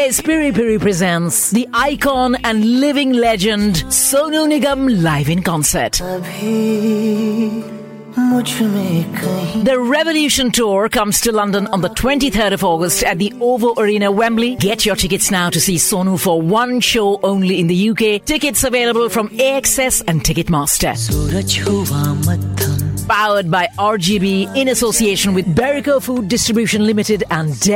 Piri Piri presents the icon and living legend Sonu Nigam live in concert. The Revolution Tour comes to London on the 23rd of August at the OVO Arena, Wembley. Get your tickets now to see Sonu for one show only in the UK. Tickets available from AXS and Ticketmaster. Powered by RGB in association with Berico Food Distribution Limited and